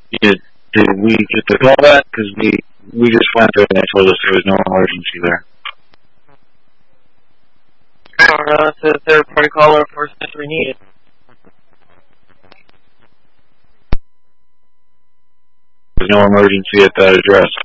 Did we get the call back? Because we just went there and they told us there was no emergency there. I don't know. It's a third-party caller for Century needed. There's no emergency at that address.